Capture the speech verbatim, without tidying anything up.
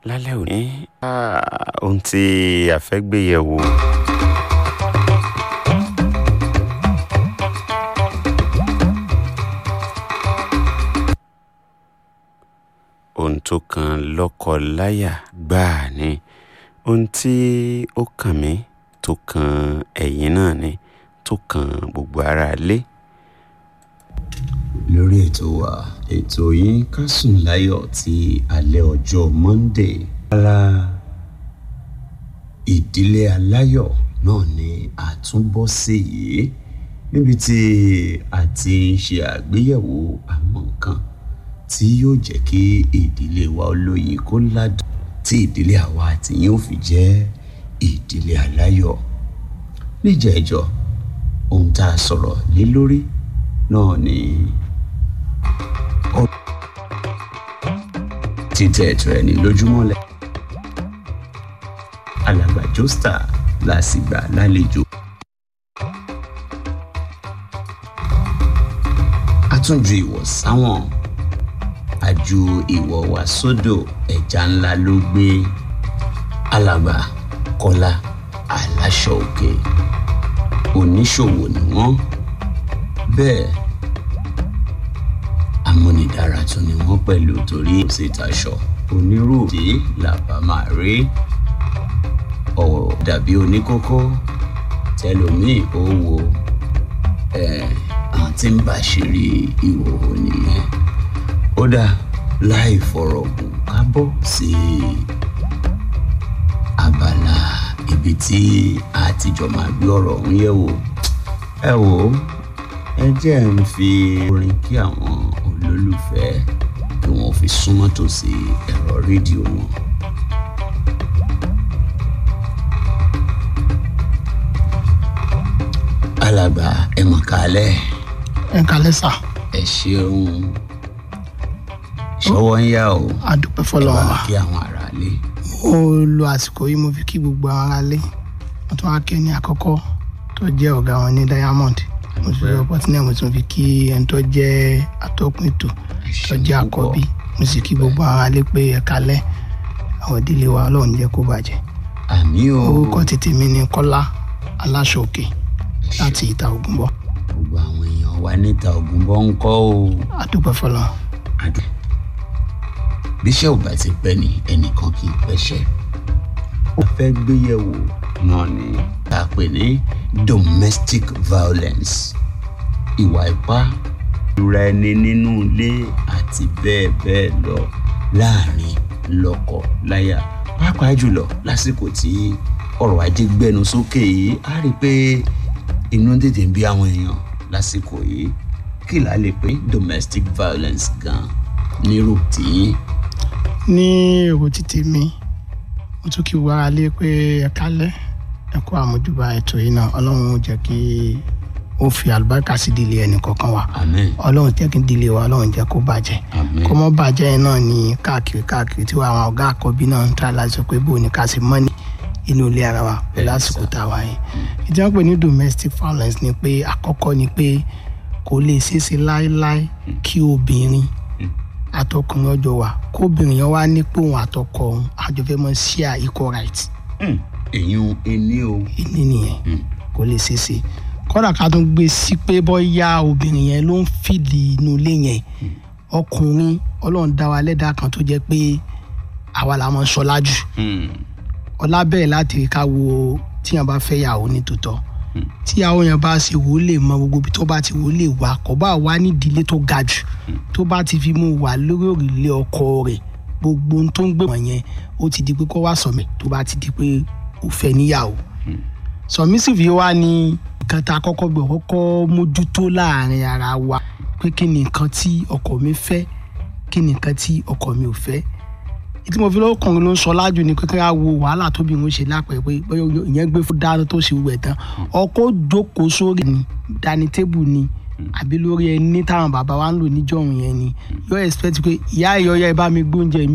lálẹ́ òní ohun tí a fẹ́ gbé yẹ̀wò ohun tó kan lọ́kọ-láyà gbáà ni ohun tí ó kàn mí tó kan ẹ̀yin náà ni tó kan gbogbo ará ilé. lórí ètò wa ètò yín Ká Sùn Láyọ̀ ti alẹ́ ọjọ́ Monday ara ìdílé aláyọ̀ náà ni àtúnbọ̀ sí yìí níbi tí a ti ń ṣe àgbéyẹ̀wò àwọn nǹkan tí yóò jẹ́ kí ìdílé wa olóyin kó ládùn tí ìdílé àwa àti yín ò fi jẹ́ ìdílé aláyọ̀. níjẹ̀ẹ́jọ́ ohun tá a sọ̀rọ̀ lé lórí náà ni títẹ̀ ètò ẹni lójúmọ́lẹ̀. alàgbà Josta la sì gbà lálejò. a tún ju ìwọ̀ sáwọn àjù ìwọ̀ wá sódò ẹja ńlá ló gbé. alàgbà Kọ́lá Aláṣọ Òkè oníṣòwò ni wọ́n bẹ́ẹ̀ amúnidára tún ni wọ́n pẹ̀lú torí ìṣètàṣọ onírúurú làbá máa rí ọ̀rọ̀ dàbí oníkókó tẹlòmíì ó wo àwọn tí ń bàṣírí ìhòòhò nìyẹn. ó dà láì fọ̀rọ̀ gùn ká bọ́ sí abala ibi tí a ti jọ máa gbé ọ̀rọ̀ ọ̀hún yẹ̀ wò. ẹ wò ó ẹ jẹ́ ń fi orin kí àwọn olólùfẹ́ kí wọ́n fi súnmọ́ tòsí ẹ̀rọ rédíò wọn. alàgbà ẹ mọ̀ kálẹ̀. ẹ kálẹ̀ sà. ẹ ṣeun ṣọwọ́ ń yá o. a dúpẹ́ fọlọ́run. ẹ bá kí àwọn ará ilé. mo lo àsìkò yìí mo fi kí gbogbo àwọn ará ilé mo tún wá kí ẹni àkọ́kọ́ tó jẹ́ ọ̀gá wọn ní Diamond mo ti fi opportunity mo tún fi kí ẹni tó jẹ́ atọ́kùn ètò tó jẹ́ àkọ́bí mo sì kí gbogbo àwọn ará ilé pé ẹ kálẹ̀ àwọn ìdílé wa Ọlọ́run jẹ́ kó bàjẹ́. àmín o. orúkọ tètè mi ni Kọ́lá Aláṣọ Òkè láti Ìta Ògùnbọ̀. gbogbo àwọn èèyàn wa níta Ògùnbọ̀ ń kọ́ o. a dúpẹ́ fọlọ́run. àdùn bíṣẹ́ ò bá ti pẹ́ ni ẹnìkan kì í pẹ́ṣẹ́. ó fẹ́ gbéyẹ̀wò náà ni tá a pè ní domestic violence ìwà ipá ìrora ẹni nínú ilé àti bẹ́ẹ̀ bẹ́ẹ̀ lọ láàrin lọ́kọ-láyà pàápàá jùlọ lásìkò tí ọrọ̀ ajé gbẹnu sókè yìí á rí i pé inú tètè ń bí àwọn èèyàn lásìkò yìí kí là á lè pè domestic violence gan nírò tí. ní èrò títí mi mo tún kí wàá lé pé ẹ kálẹ̀ ẹ kú àmójúbà ètò yìí náà Ọlọ́run ó jẹ́ kí ó fi àlùbáríkà sí ìdílé ẹnì kọ̀ọ̀kan wa. àmín. Ọlọ́run jẹ́ kí ìdílé wa Ọlọ́run jẹ́ kó bàjẹ́. àmín. kó mọ́ bàjẹ́ yẹn náà ní káàkiri káàkiri tí àwọn ọ̀gá àkọ́bí náà ń tà láti sọ pé bó ní ká sì mọ́ ní inú ilé ara wa pẹ̀lú àsìkò tá a wà yẹn. ìdí wọn pè ní domestic violence ni pé àkọ́kọ́ ni pé kò lè ṣeéṣe láéláé kí obìnrin àtọkùnrin ọjọ́ wa kóbìnrin yẹn wá ní pé òun àtọkọ òun àjọfẹ́ mọ́ share equal right. èyún ẹni o. ẹni nìyẹn kò lè ṣeéṣe kódà ká tún gbé sí pé bóyá obìnrin yẹn ló ń fìdí inú ilé yẹn ọkùnrin Ọlọ́run dá wa lẹ́dàá kan tó jẹ́ pé àwa la máa ń ṣọlá jù ọlá bẹ́ẹ̀ láti rí ká wo tíyàn bá fẹ́ yàwó ní tòótọ́ tíyàwó yẹn bá ṣe wò ó lè mọ gbogbo ibi tó bá ti wò ó lè wà kó bá wà ní ìdílé tó ga jù tó bá ti fi mú wà lórí òrìlé ọkọ rẹ̀ gbogbo ohun tó ń gbé wọ̀nyẹn ó ti di pé kó wá sọ̀mẹ̀ tó bá ti di pé ó fẹ́ níyàwó submissive wa ni nǹkan tá a kọ́kọ́ gbọ́ kọ́kọ́ mójútó láàrin ara wa pé kí ni nǹkan tí ọkọ mi fẹ́ kí ni nǹkan tí ọkọ mi ò fẹ́ ìtí mo fi lọ́kùnrin ló ń sọ lájú ni pé kí wọ́n wo wàhálà tóbi ń ṣe lápẹ̀ pé ìyẹn gbé fún dáná tó ṣe wẹ̀ tán ọkọ jókòó sórí ni dání tébù ni àbí lórí ẹni táwọn bàbá wa ń lò níjọ́ yẹn ni yóò expect pé ìyá ìyọ́yá ẹ bá mi gbóúnjẹ mi